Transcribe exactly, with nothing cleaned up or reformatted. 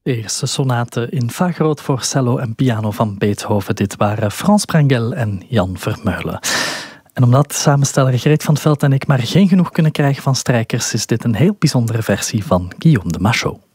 Eerste sonate in fa groot voor cello en piano van Beethoven. Dit waren Frans Prangel en Jan Vermeulen. En omdat samensteller Greet van 't Veld en ik maar geen genoeg kunnen krijgen van strijkers, is dit een heel bijzondere versie van Guillaume de Machaut.